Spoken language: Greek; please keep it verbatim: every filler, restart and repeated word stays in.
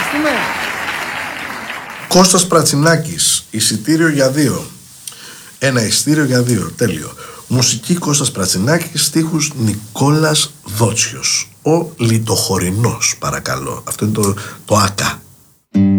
Ευχαριστούμε. Κώστας Πρατσινάκης, εισιτήριο για δύο. Ένα εισιτήριο για δύο, τέλειο. Μουσική Κώστας Πρατσινάκης, στίχους Νικόλας Δότσιος. Ο Λιτοχωρινός, παρακαλώ. Αυτό είναι το, το άκα.